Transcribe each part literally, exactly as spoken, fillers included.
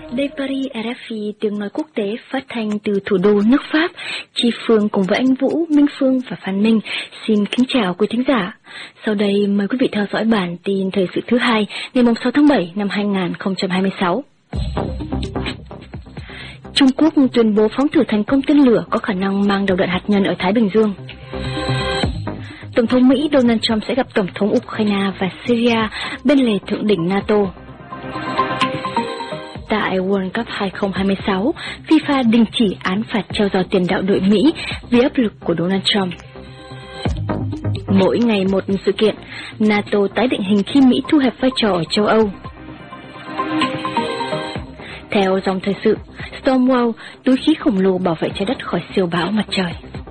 Đây Paris, rờ ép i tiếng nói quốc tế phát thanh từ thủ đô nước Pháp. Chi Phương cùng với anh Vũ, Minh Phương và Phan Minh xin kính chào quý thính giả. Sau đây mời quý vị theo dõi bản tin thời sự thứ hai ngày sáu tháng bảy năm hai nghìn không trăm hai mươi sáu. Trung Quốc tuyên bố phóng thử thành công tên lửa có khả năng mang đầu đạn hạt nhân ở Thái Bình Dương. Tổng thống Mỹ Donald Trump sẽ gặp Tổng thống Ukraine và Syria bên lề thượng đỉnh NATO. Tại World Cup hai không hai sáu, FIFA đình chỉ án phạt treo giò tiền đạo đội Mỹ vì áp lực của Donald Trump. Mỗi ngày một sự kiện, NATO tái định hình khi Mỹ thu hẹp vai trò ở châu Âu. Theo dòng thời sự, Stormwell, túi khí khổng lồ bảo vệ trái đất khỏi siêu bão mặt trời.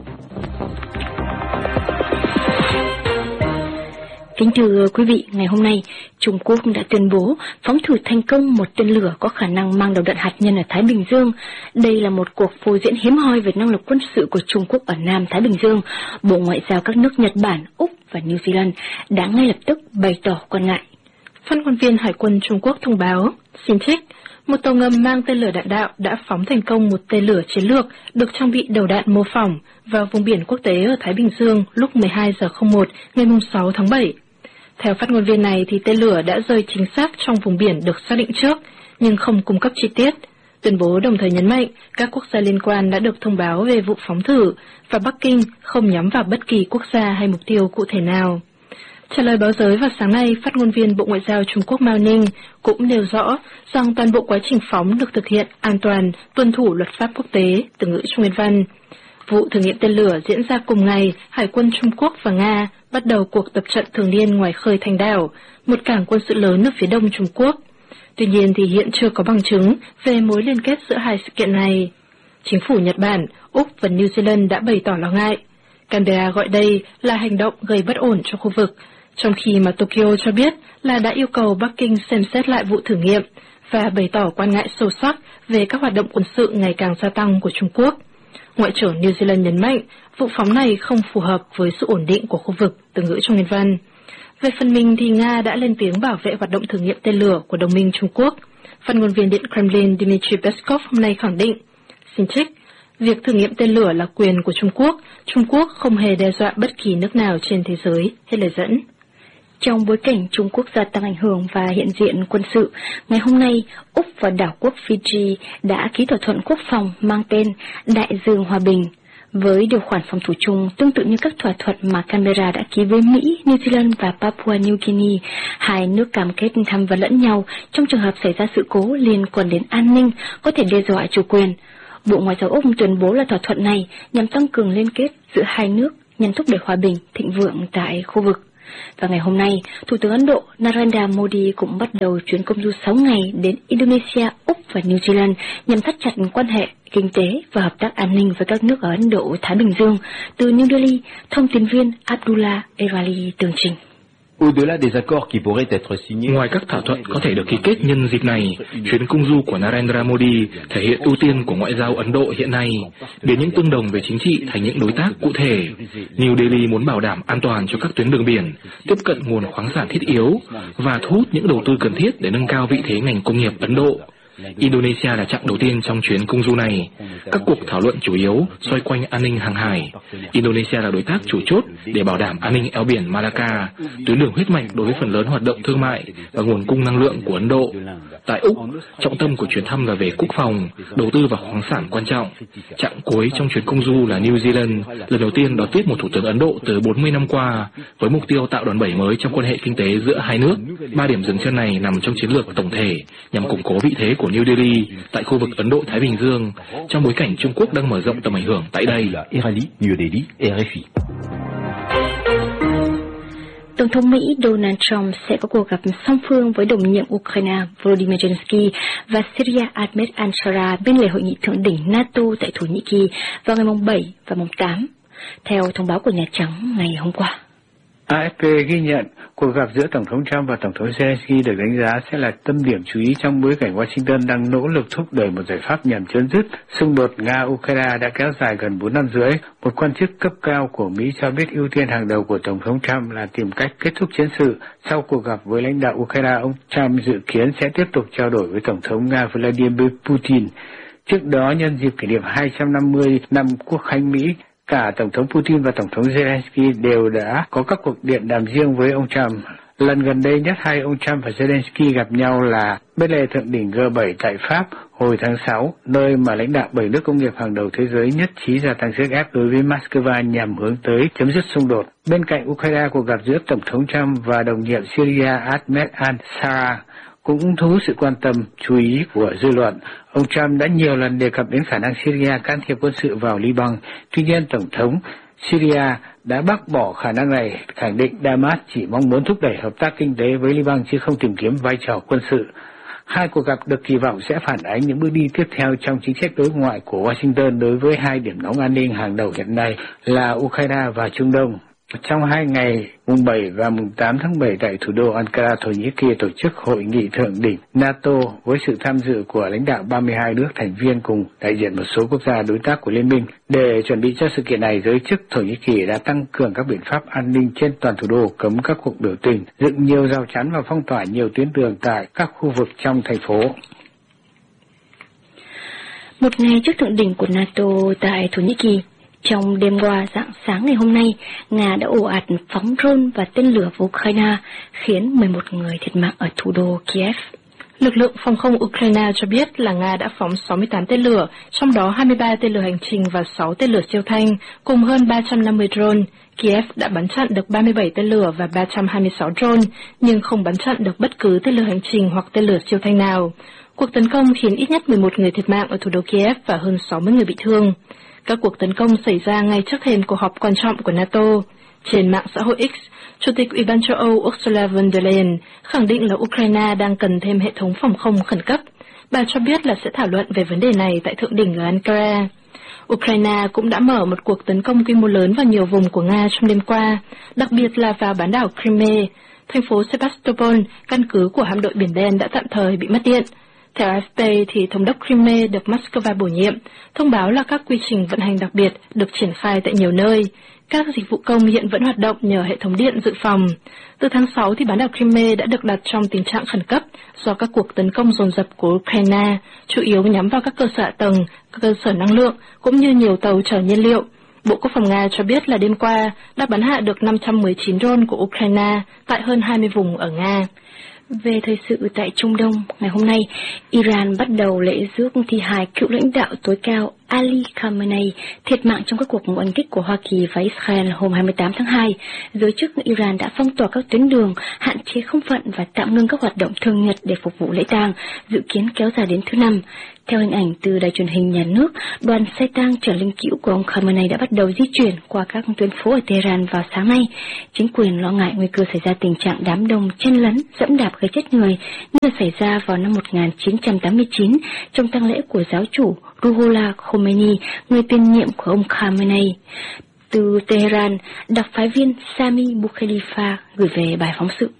Kính thưa quý vị, ngày hôm nay, Trung Quốc đã tuyên bố phóng thử thành công một tên lửa có khả năng mang đầu đạn hạt nhân ở Thái Bình Dương. Đây là một cuộc phô diễn hiếm hoi về năng lực quân sự của Trung Quốc ở Nam Thái Bình Dương. Bộ Ngoại giao các nước Nhật Bản, Úc và New Zealand đã ngay lập tức bày tỏ quan ngại. Phát ngôn viên Hải quân Trung Quốc thông báo, xin trích, một tàu ngầm mang tên lửa đạn đạo đã phóng thành công một tên lửa chiến lược được trang bị đầu đạn mô phỏng vào vùng biển quốc tế ở Thái Bình Dương lúc mười hai giờ không một ngày sáu tháng bảy. Theo phát ngôn viên này thì tên lửa đã rơi chính xác trong vùng biển được xác định trước, nhưng không cung cấp chi tiết. Tuyên bố đồng thời nhấn mạnh các quốc gia liên quan đã được thông báo về vụ phóng thử và Bắc Kinh không nhắm vào bất kỳ quốc gia hay mục tiêu cụ thể nào. Trả lời báo giới vào sáng nay, phát ngôn viên Bộ Ngoại giao Trung Quốc Mao Ning cũng nêu rõ rằng toàn bộ quá trình phóng được thực hiện an toàn, tuân thủ luật pháp quốc tế, từ ngữ Trung Nguyên Văn. Vụ thử nghiệm tên lửa diễn ra cùng ngày, Hải quân Trung Quốc và Nga bắt đầu cuộc tập trận thường niên ngoài khơi Thanh Đảo, một cảng quân sự lớn ở phía đông Trung Quốc. Tuy nhiên thì hiện chưa có bằng chứng về mối liên kết giữa hai sự kiện này. Chính phủ Nhật Bản, Úc và New Zealand đã bày tỏ lo ngại. Canberra gọi đây là hành động gây bất ổn cho khu vực, trong khi mà Tokyo cho biết là đã yêu cầu Bắc Kinh xem xét lại vụ thử nghiệm và bày tỏ quan ngại sâu sắc về các hoạt động quân sự ngày càng gia tăng của Trung Quốc. Ngoại trưởng New Zealand nhấn mạnh vụ phóng này không phù hợp với sự ổn định của khu vực, từ ngữ Trung Nguyên Văn. Về phần mình thì Nga đã lên tiếng bảo vệ hoạt động thử nghiệm tên lửa của đồng minh Trung Quốc. Phát ngôn viên Điện Kremlin Dmitry Peskov hôm nay khẳng định, xin trích, việc thử nghiệm tên lửa là quyền của Trung Quốc, Trung Quốc không hề đe dọa bất kỳ nước nào trên thế giới, hết lời dẫn. Trong bối cảnh Trung Quốc gia tăng ảnh hưởng và hiện diện quân sự, ngày hôm nay, Úc và đảo quốc Fiji đã ký thỏa thuận quốc phòng mang tên Đại dương Hòa bình, với điều khoản phòng thủ chung tương tự như các thỏa thuận mà Canberra đã ký với Mỹ, New Zealand và Papua New Guinea. Hai nước cam kết tham vấn lẫn nhau trong trường hợp xảy ra sự cố liên quan đến an ninh có thể đe dọa chủ quyền. Bộ Ngoại giao Úc tuyên bố là thỏa thuận này nhằm tăng cường liên kết giữa hai nước nhằm thúc đẩy hòa bình, thịnh vượng tại khu vực. Và ngày hôm nay, Thủ tướng Ấn Độ Narendra Modi cũng bắt đầu chuyến công du sáu ngày đến Indonesia, Úc và New Zealand nhằm thắt chặt quan hệ kinh tế và hợp tác an ninh với các nước ở Ấn Độ, Thái Bình Dương. Từ New Delhi, thông tin viên Abdullah Erali tường trình. Ngoài các thỏa thuận có thể được ký kết nhân dịp này, chuyến công du của Narendra Modi thể hiện ưu tiên của ngoại giao Ấn Độ hiện nay, biến những tương đồng về chính trị thành những đối tác cụ thể. New Delhi muốn bảo đảm an toàn cho các tuyến đường biển, tiếp cận nguồn khoáng sản thiết yếu và thu hút những đầu tư cần thiết để nâng cao vị thế ngành công nghiệp Ấn Độ. Indonesia là chặng đầu tiên trong chuyến công du này. Các cuộc thảo luận chủ yếu xoay quanh an ninh hàng hải. Indonesia là đối tác chủ chốt để bảo đảm an ninh eo biển Malacca, tuyến đường huyết mạch đối với phần lớn hoạt động thương mại và nguồn cung năng lượng của Ấn Độ. Tại Úc, trọng tâm của chuyến thăm là về quốc phòng, đầu tư vào khoáng sản quan trọng. Chặng cuối trong chuyến công du là New Zealand, lần đầu tiên đón tiếp một thủ tướng Ấn Độ từ bốn mươi năm qua, với mục tiêu tạo đòn bẩy mới trong quan hệ kinh tế giữa hai nước. Ba điểm dừng chân này nằm trong chiến lược tổng thể nhằm củng cố vị thế của New Delhi tại khu vực Ấn Độ-Thái Bình Dương, trong bối cảnh Trung Quốc đang mở rộng tầm ảnh hưởng tại đây. Tổng thống Mỹ Donald Trump sẽ có cuộc gặp song phương với đồng nhiệm Ukraine Volodymyr Zelensky và Syria Ahmed al-Shara bên lề hội nghị thượng đỉnh NATO tại Thổ Nhĩ Kỳ vào ngày bảy và tám, theo thông báo của Nhà Trắng ngày hôm qua. a ép pê ghi nhận cuộc gặp giữa Tổng thống Trump và Tổng thống Zelensky được đánh giá sẽ là tâm điểm chú ý trong bối cảnh Washington đang nỗ lực thúc đẩy một giải pháp nhằm chấm dứt xung đột Nga-Ukraine đã kéo dài gần bốn năm rưỡi. Một quan chức cấp cao của Mỹ cho biết ưu tiên hàng đầu của Tổng thống Trump là tìm cách kết thúc chiến sự. Sau cuộc gặp với lãnh đạo Ukraine, ông Trump dự kiến sẽ tiếp tục trao đổi với Tổng thống Nga Vladimir Putin. Trước đó, nhân dịp kỷ niệm hai trăm năm mươi năm Quốc khánh Mỹ, cả Tổng thống Putin và Tổng thống Zelensky đều đã có các cuộc điện đàm riêng với ông Trump. Lần gần đây nhất hai ông Trump và Zelensky gặp nhau là bên lề thượng đỉnh G bảy tại Pháp hồi tháng sáu, nơi mà lãnh đạo bảy nước công nghiệp hàng đầu thế giới nhất trí gia tăng sức ép đối với Moscow nhằm hướng tới chấm dứt xung đột. Bên cạnh Ukraine, cuộc gặp giữa Tổng thống Trump và đồng nhiệm Syria Ahmed al-Shara cũng thu hút sự quan tâm, chú ý của dư luận. Ông Trump đã nhiều lần đề cập đến khả năng Syria can thiệp quân sự vào Liban. Tuy nhiên, Tổng thống Syria đã bác bỏ khả năng này, khẳng định Damas chỉ mong muốn thúc đẩy hợp tác kinh tế với Liban chứ không tìm kiếm vai trò quân sự. Hai cuộc gặp được kỳ vọng sẽ phản ánh những bước đi tiếp theo trong chính sách đối ngoại của Washington đối với hai điểm nóng an ninh hàng đầu hiện nay là Ukraine và Trung Đông. Trong hai ngày mùng bảy và mùng tám tháng bảy tại thủ đô Ankara, Thổ Nhĩ Kỳ tổ chức hội nghị thượng đỉnh NATO với sự tham dự của lãnh đạo ba mươi hai nước thành viên cùng đại diện một số quốc gia đối tác của Liên minh. Để chuẩn bị cho sự kiện này, giới chức Thổ Nhĩ Kỳ đã tăng cường các biện pháp an ninh trên toàn thủ đô, cấm các cuộc biểu tình, dựng nhiều rào chắn và phong tỏa nhiều tuyến đường tại các khu vực trong thành phố. Một ngày trước thượng đỉnh của NATO tại Thổ Nhĩ Kỳ, trong đêm qua rạng sáng ngày hôm nay, Nga đã ồ ạt phóng drone và tên lửa vào Ukraine, khiến mười một người thiệt mạng ở thủ đô Kiev. Lực lượng phòng không Ukraine cho biết là Nga đã phóng sáu mươi tám tên lửa, trong đó hai mươi ba tên lửa hành trình và sáu tên lửa siêu thanh, cùng hơn ba trăm năm mươi drone. Kiev đã bắn chặn được ba mươi bảy tên lửa và ba trăm hai mươi sáu drone, nhưng không bắn chặn được bất cứ tên lửa hành trình hoặc tên lửa siêu thanh nào. Cuộc tấn công khiến ít nhất mười một người thiệt mạng ở thủ đô Kiev và hơn sáu mươi người bị thương. Các cuộc tấn công xảy ra ngay trước thềm cuộc họp quan trọng của NATO. Trên mạng xã hội X, Chủ tịch Ủy ban châu Âu Ursula von der Leyen khẳng định là Ukraine đang cần thêm hệ thống phòng không khẩn cấp. Bà cho biết là sẽ thảo luận về vấn đề này tại thượng đỉnh ở Ankara. Ukraine cũng đã mở một cuộc tấn công quy mô lớn vào nhiều vùng của Nga trong đêm qua, đặc biệt là vào bán đảo Crimea. Thành phố Sevastopol, căn cứ của hạm đội Biển Đen, đã tạm thời bị mất điện. Theo a ép pê thì thống đốc Crimea được Moscow bổ nhiệm, thông báo là các quy trình vận hành đặc biệt được triển khai tại nhiều nơi. Các dịch vụ công hiện vẫn hoạt động nhờ hệ thống điện dự phòng. Từ tháng sáu thì bán đảo Crimea đã được đặt trong tình trạng khẩn cấp do các cuộc tấn công dồn dập của Ukraine, chủ yếu nhắm vào các cơ sở hạ tầng, các cơ sở năng lượng cũng như nhiều tàu chở nhiên liệu. Bộ Quốc phòng Nga cho biết là đêm qua đã bắn hạ được năm trăm mười chín drone của Ukraine tại hơn hai mươi vùng ở Nga. Về thời sự tại Trung Đông, ngày hôm nay, Iran bắt đầu lễ rước thi hài cựu lãnh đạo tối cao Ali Khamenei thiệt mạng trong các cuộc oanh kích của Hoa Kỳ và Israel hôm hai mươi tám tháng hai. Giới chức Iran đã phong tỏa các tuyến đường, hạn chế không phận và tạm ngưng các hoạt động thường nhật để phục vụ lễ tang, dự kiến kéo dài đến thứ năm. Theo hình ảnh từ đài truyền hình nhà nước, đoàn xe tang chở linh cữu của ông Khamenei đã bắt đầu di chuyển qua các tuyến phố ở Tehran vào sáng nay. Chính quyền lo ngại nguy cơ xảy ra tình trạng đám đông chen lấn, dẫm đạp gây chết người như xảy ra vào năm một nghìn chín trăm tám mươi chín trong tang lễ của giáo chủ Ruhollah Khomeini, người tiền nhiệm của ông Khamenei. Từ Tehran, đặc phái viên Sami Boukhelifa gửi về bài phóng sự.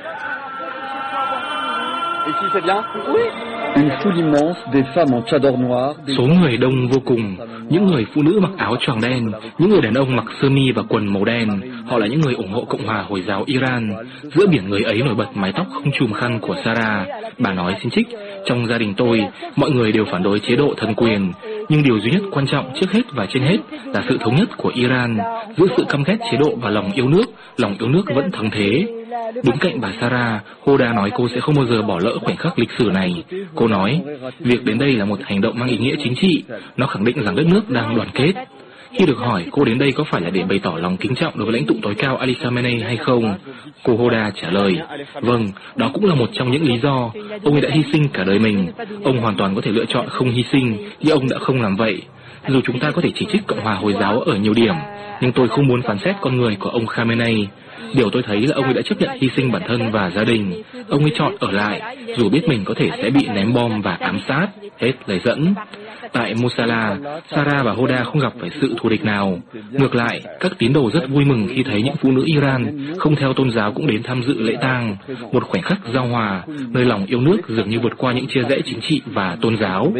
Số người đông vô cùng, những người phụ nữ mặc áo choàng đen, những người đàn ông mặc sơ mi và quần màu đen. Họ là những người ủng hộ Cộng hòa Hồi giáo Iran. Giữa biển người ấy nổi bật mái tóc không chùm khăn của Sarah. Bà nói xin trích, trong gia đình tôi, mọi người đều phản đối chế độ thần quyền. Nhưng điều duy nhất quan trọng trước hết và trên hết là sự thống nhất của Iran. Giữa sự căm ghét chế độ và lòng yêu nước, lòng yêu nước vẫn thắng thế. Đứng cạnh bà Sarah, Hoda nói cô sẽ không bao giờ bỏ lỡ khoảnh khắc lịch sử này. Cô nói, việc đến đây là một hành động mang ý nghĩa chính trị. Nó khẳng định rằng đất nước đang đoàn kết. Khi được hỏi cô đến đây có phải là để bày tỏ lòng kính trọng đối với lãnh tụ tối cao Ali Khamenei hay không, cô Hoda trả lời, vâng, đó cũng là một trong những lý do. Ông ấy đã hy sinh cả đời mình. Ông hoàn toàn có thể lựa chọn không hy sinh, nhưng ông đã không làm vậy. Dù chúng ta có thể chỉ trích Cộng hòa Hồi giáo ở nhiều điểm, nhưng tôi không muốn phán xét con người của ông Khamenei. Điều tôi thấy là ông ấy đã chấp nhận hy sinh bản thân và gia đình. Ông ấy chọn ở lại, dù biết mình có thể sẽ bị ném bom và ám sát. Hết lời dẫn. Tại Mosala, Sarah và Hoda không gặp phải sự thù địch nào. Ngược lại, các tín đồ rất vui mừng khi thấy những phụ nữ Iran không theo tôn giáo cũng đến tham dự lễ tang. Một khoảnh khắc giao hòa, nơi lòng yêu nước dường như vượt qua những chia rẽ chính trị và tôn giáo.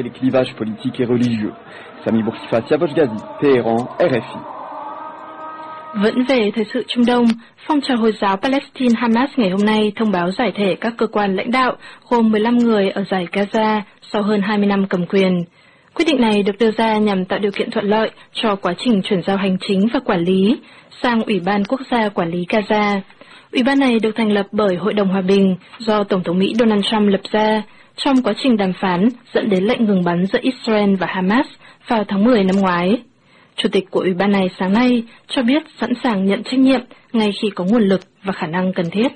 Vẫn về thời sự Trung Đông, phong trào Hồi giáo Palestine Hamas ngày hôm nay thông báo giải thể các cơ quan lãnh đạo gồm mười lăm người ở dải Gaza sau hơn hai mươi năm cầm quyền. Quyết định này được đưa ra nhằm tạo điều kiện thuận lợi cho quá trình chuyển giao hành chính và quản lý sang Ủy ban Quốc gia Quản lý Gaza. Ủy ban này được thành lập bởi Hội đồng Hòa bình do Tổng thống Mỹ Donald Trump lập ra trong quá trình đàm phán dẫn đến lệnh ngừng bắn giữa Israel và Hamas vào tháng mười năm ngoái. Chủ tịch của Ủy ban này sáng nay cho biết sẵn sàng nhận trách nhiệm ngay khi có nguồn lực và khả năng cần thiết.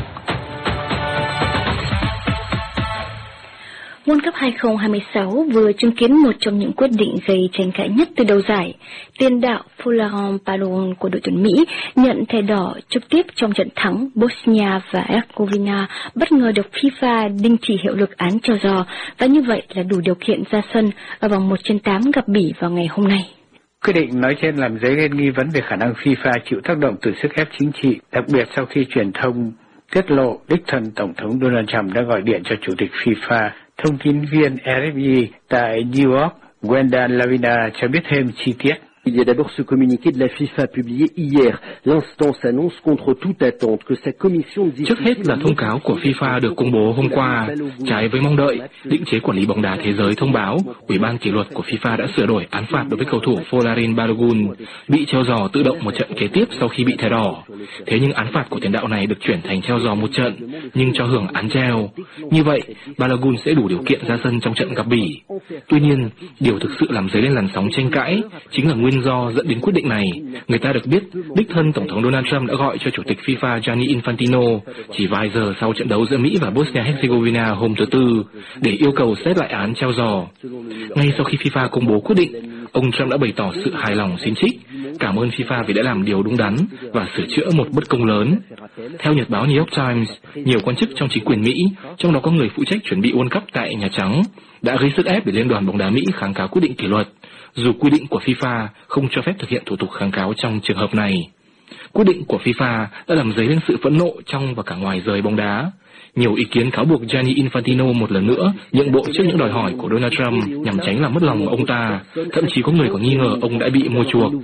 World Cup hai không hai sáu vừa chứng kiến một trong những quyết định gây tranh cãi nhất từ đầu giải. Tiền đạo Florent Pallon của đội tuyển Mỹ nhận thẻ đỏ trực tiếp trong trận thắng Bosnia và Herzegovina, bất ngờ được FIFA đình chỉ hiệu lực án treo giò và như vậy là đủ điều kiện ra sân ở vòng một trên tám gặp Bỉ vào ngày hôm nay. Quyết định nói trên làm dấy lên nghi vấn về khả năng FIFA chịu tác động từ sức ép chính trị, đặc biệt sau khi truyền thông tiết lộ đích thân Tổng thống Donald Trump đã gọi điện cho Chủ tịch FIFA. Thông tin viên R F I tại New York, Wenda Lavina cho biết thêm chi tiết. Il y a d'abord ce communiqué de la FIFA publié hier. L'instance annonce contre toute attente que sa commission de Trước hết là thông cáo của FIFA được công bố hôm qua. Trái với mong đợi, định chế quản lý bóng đá thế giới thông báo Ủy ban kỷ luật của FIFA đã sửa đổi án phạt đối với cầu thủ Florent Balogun bị treo giò tự động một trận kế tiếp sau khi bị thẻ đỏ. Thế nhưng án phạt của tiền đạo này được chuyển thành treo giò một trận nhưng cho hưởng án treo. Như vậy, Balogun sẽ đủ điều kiện ra sân trong trận gặp Bỉ. Tuy nhiên, điều thực sự làm dấy lên làn sóng tranh cãi chính là nguyên do dẫn đến quyết định này. Người ta được biết, đích thân Tổng thống Donald Trump đã gọi cho Chủ tịch FIFA Gianni Infantino chỉ vài giờ sau trận đấu giữa Mỹ và Bosnia-Herzegovina hôm thứ Tư để yêu cầu xét lại án treo giò. Ngay sau khi FIFA công bố quyết định, ông Trump đã bày tỏ sự hài lòng xin trích, cảm ơn FIFA vì đã làm điều đúng đắn và sửa chữa một bất công lớn. Theo nhật báo New York Times, nhiều quan chức trong chính quyền Mỹ, trong đó có người phụ trách chuẩn bị World Cup tại Nhà Trắng, đã gây sức ép để Liên đoàn bóng đá Mỹ kháng cáo quyết định kỷ luật, dù quy định của FIFA không cho phép thực hiện thủ tục kháng cáo trong trường hợp này. Quyết định của FIFA đã làm dấy lên sự phẫn nộ trong và cả ngoài giới bóng đá. Nhiều ý kiến cáo buộc Gianni Infantino một lần nữa nhượng bộ trước những đòi hỏi của Donald Trump nhằm tránh làm mất lòng ông ta. Thậm chí có người còn nghi ngờ ông đã bị mua chuộc.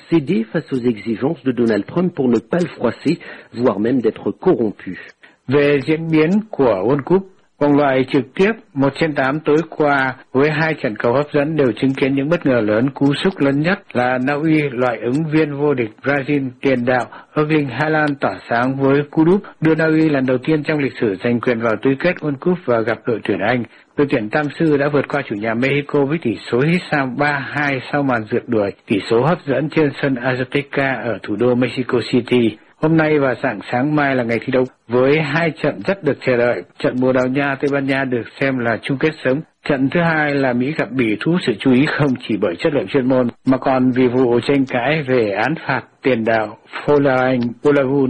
Về diễn biến của World Cup, vòng loại trực tiếp một trên tám tối qua với hai trận cầu hấp dẫn đều chứng kiến những bất ngờ lớn. Cú sốc lớn nhất là Na Uy loại ứng viên vô địch Brazil tiền đạo Erling Haaland tỏa sáng với cú đúp đưa Na Uy lần đầu tiên trong lịch sử giành quyền vào tứ kết World Cup và gặp đội tuyển Anh. Đội tuyển Tam Sư đã vượt qua chủ nhà Mexico với tỷ số hít sang ba hai sau màn rượt đuổi tỷ số hấp dẫn trên sân Azteca ở thủ đô Mexico City. Hôm nay và rạng sáng mai là ngày thi đấu với hai trận rất được chờ đợi. Trận Bồ Đào Nha Tây Ban Nha được xem là chung kết sớm. Trận thứ hai là Mỹ gặp Bỉ thu hút sự chú ý không chỉ bởi chất lượng chuyên môn mà còn vì vụ tranh cãi về án phạt tiền đạo Florent Pallon.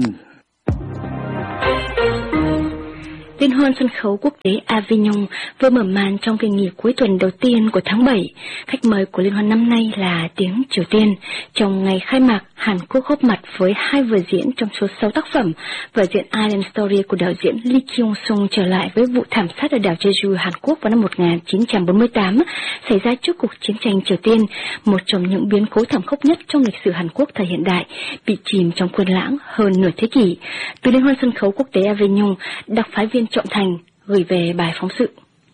Liên hoan sân khấu quốc tế Avignon vừa mở màn trong kỳ nghỉ cuối tuần đầu tiên của tháng bảy. Khách mời của liên hoan năm nay là tiếng Triều Tiên. Trong ngày khai mạc, Hàn Quốc góp mặt với hai vở diễn trong số sáu tác phẩm. Vở diễn Island Story của đạo diễn Lee Kyung-sung trở lại với vụ thảm sát ở đảo Jeju, Hàn Quốc vào năm một nghìn chín trăm bốn mươi tám, xảy ra trước cuộc chiến tranh Triều Tiên, một trong những biến cố thảm khốc nhất trong lịch sử Hàn Quốc thời hiện đại, bị chìm trong quên lãng hơn nửa thế kỷ. Từ liên hoan sân khấu quốc tế Avignon, đặc phái viên Trọng Thành gửi về bài phóng sự.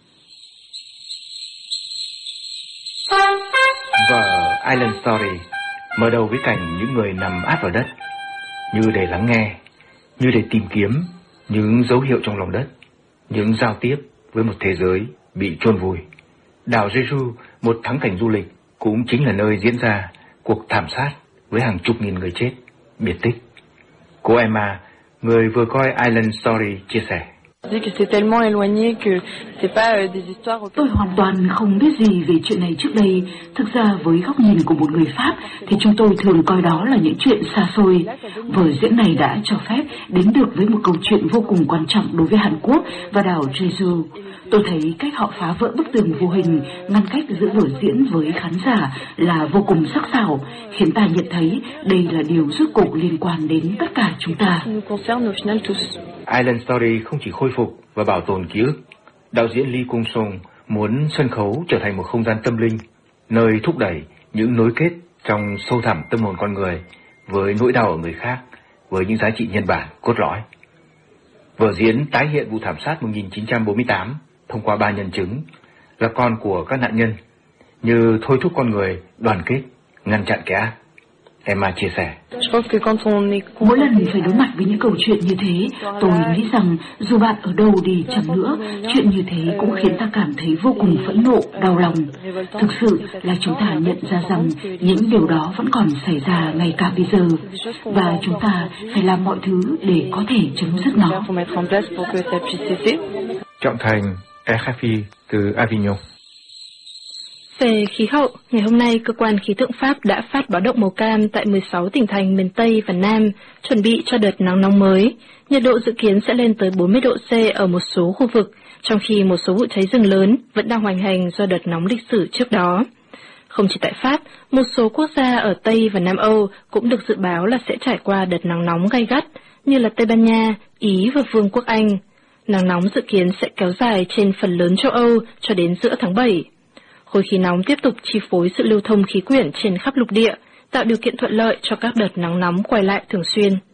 Vở Island Story mở đầu với cảnh những người nằm áp vào đất, như để lắng nghe, như để tìm kiếm những dấu hiệu trong lòng đất, những giao tiếp với một thế giới bị chôn vùi. Đảo Jeju, một thắng cảnh du lịch, cũng chính là nơi diễn ra cuộc thảm sát với hàng chục nghìn người chết, biệt tích. Cô Emma, người vừa coi Island Story, chia sẻ. Tôi hoàn toàn không biết gì về chuyện này trước đây. Thực ra với góc nhìn của một người Pháp thì chúng tôi thường coi đó là những chuyện xa xôi. Vở diễn này đã cho phép đến được với một câu chuyện vô cùng quan trọng đối với Hàn Quốc và đảo Jeju. Tôi thấy cách họ phá vỡ bức tường vô hình, ngăn cách giữa vở diễn với khán giả là vô cùng sắc sảo, khiến ta nhận thấy đây là điều rốt cuộc liên quan đến tất cả chúng ta. Island Story không chỉ khôi phục và bảo tồn ký ức. Đạo diễn Lee Kwang-sung muốn sân khấu trở thành một không gian tâm linh, nơi thúc đẩy những nối kết trong sâu thẳm tâm hồn con người với nỗi đau ở người khác, với những giá trị nhân bản cốt lõi. Vở diễn tái hiện vụ thảm sát một nghìn chín trăm bốn mươi tám thông qua ba nhân chứng là con của các nạn nhân, như thôi thúc con người đoàn kết, ngăn chặn kẻ ác. Emma chia sẻ. Mỗi lần phải đối mặt với những câu chuyện như thế, tôi nghĩ rằng dù bạn ở đâu đi chăng nữa, chuyện như thế cũng khiến ta cảm thấy vô cùng phẫn nộ, đau lòng. Thực sự là chúng ta nhận ra rằng những điều đó vẫn còn xảy ra ngay cả bây giờ, và chúng ta phải làm mọi thứ để có thể chấm dứt nó. Trọng Thành, rờ ép i từ Avignon. Về khí hậu, ngày hôm nay, cơ quan khí tượng Pháp đã phát báo động màu cam tại mười sáu tỉnh thành miền Tây và Nam, chuẩn bị cho đợt nắng nóng mới. Nhiệt độ dự kiến sẽ lên tới bốn mươi độ C ở một số khu vực, trong khi một số vụ cháy rừng lớn vẫn đang hoành hành do đợt nóng lịch sử trước đó. Không chỉ tại Pháp, một số quốc gia ở Tây và Nam Âu cũng được dự báo là sẽ trải qua đợt nắng nóng gay gắt, như là Tây Ban Nha, Ý và Vương quốc Anh. Nắng nóng dự kiến sẽ kéo dài trên phần lớn châu Âu cho đến giữa tháng bảy. Khối khí nóng tiếp tục chi phối sự lưu thông khí quyển trên khắp lục địa, tạo điều kiện thuận lợi cho các đợt nắng nóng quay lại thường xuyên.